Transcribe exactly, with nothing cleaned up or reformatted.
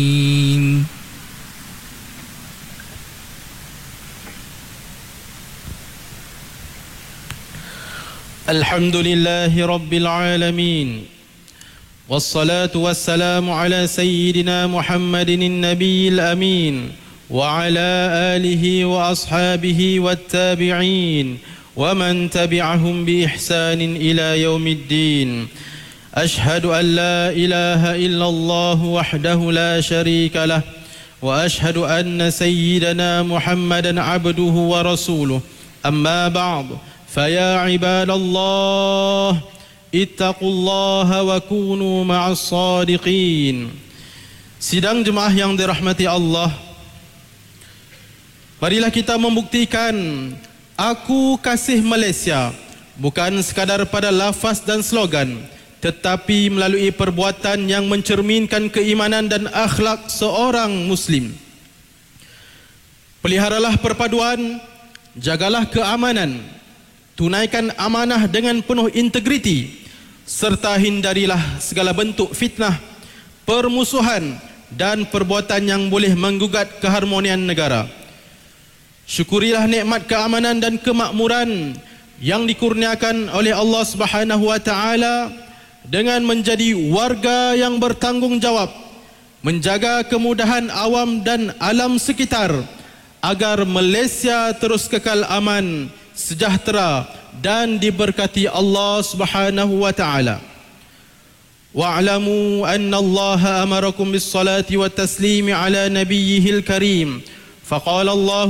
الحمد لله رب العالمين والصلاة والسلام على سيدنا محمد النبي الأمين وعلى آله وأصحابه والتابعين ومن تبعهم بإحسان إلى يوم الدين أشهد أن لا إله إلا الله وحده لا شريك له وأشهد أن سيدنا محمدا عبده ورسوله أما بعد فيا عباد الله اتقوا الله وكونوا مع الصادقين. Sidang jemaah yang dirahmati Allah, marilah kita membuktikan aku kasih Malaysia bukan sekadar pada lafaz dan slogan, tetapi melalui perbuatan yang mencerminkan keimanan dan akhlak seorang Muslim. Peliharalah perpaduan, jagalah keamanan, tunaikan amanah dengan penuh integriti, serta hindarilah segala bentuk fitnah, permusuhan dan perbuatan yang boleh menggugat keharmonian negara. Syukurilah nikmat keamanan dan kemakmuran yang dikurniakan oleh Allah Subhanahu wa taala dengan menjadi warga yang bertanggungjawab, menjaga kemudahan awam dan alam sekitar agar Malaysia terus kekal aman, sejahtera dan diberkati Allah Subhanahu wa taala. Wa'lamu anna Allah amarakum bis salati wat taslimi ala nabiyyihil karim. Faqala Allah